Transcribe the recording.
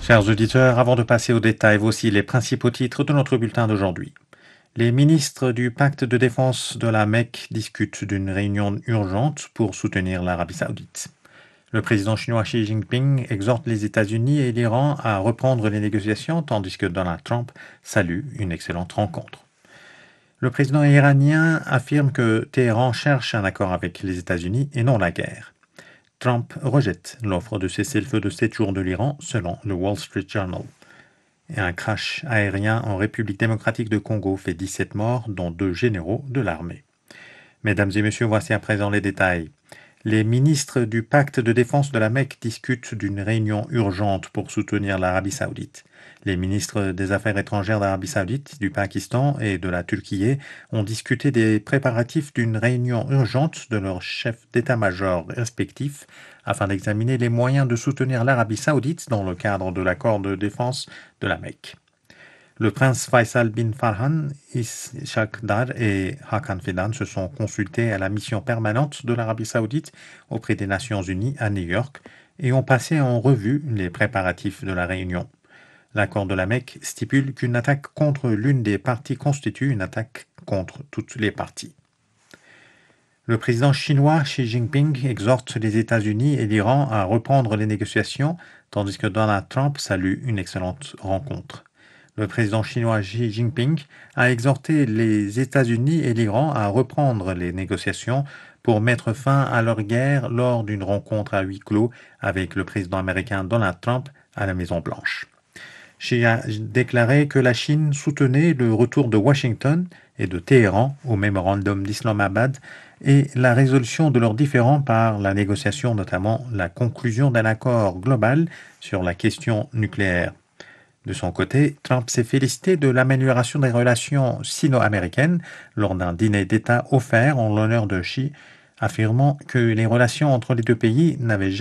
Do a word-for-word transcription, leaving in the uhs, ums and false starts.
Chers auditeurs, avant de passer aux détails, voici les principaux titres de notre bulletin d'aujourd'hui. Les ministres du pacte de défense de la Mecque discutent d'une réunion urgente pour soutenir l'Arabie saoudite. Le président chinois Xi Jinping exhorte les États-Unis et l'Iran à reprendre les négociations, tandis que Donald Trump salue une excellente rencontre. Le président iranien affirme que Téhéran cherche un accord avec les États-Unis et non la guerre. Trump rejette l'offre de cessez-le-feu de sept jours de l'Iran, selon le Wall Street Journal. Et un crash aérien en République démocratique de Congo fait dix-sept morts, dont deux généraux de l'armée. Mesdames et messieurs, voici à présent les détails. Les ministres du pacte de défense de la Mecque discutent d'une réunion urgente pour soutenir l'Arabie saoudite. Les ministres des Affaires étrangères d'Arabie saoudite, du Pakistan et de la Turquie ont discuté des préparatifs d'une réunion urgente de leurs chefs d'état-major respectifs afin d'examiner les moyens de soutenir l'Arabie saoudite dans le cadre de l'accord de défense de la Mecque. Le prince Faisal bin Farhan, Ishaq Dar et Hakan Fidan se sont consultés à la mission permanente de l'Arabie saoudite auprès des Nations unies à New York et ont passé en revue les préparatifs de la réunion. L'accord de la Mecque stipule qu'une attaque contre l'une des parties constitue une attaque contre toutes les parties. Le président chinois Xi Jinping exhorte les États-Unis et l'Iran à reprendre les négociations, tandis que Donald Trump salue une excellente rencontre. Le président chinois Xi Jinping a exhorté les États-Unis et l'Iran à reprendre les négociations pour mettre fin à leur guerre lors d'une rencontre à huis clos avec le président américain Donald Trump à la Maison-Blanche. Xi a déclaré que la Chine soutenait le retour de Washington et de Téhéran au mémorandum d'Islamabad et la résolution de leurs différends par la négociation, notamment la conclusion d'un accord global sur la question nucléaire. De son côté, Trump s'est félicité de l'amélioration des relations sino-américaines lors d'un dîner d'État offert en l'honneur de Xi, affirmant que les relations entre les deux pays n'avaient jamais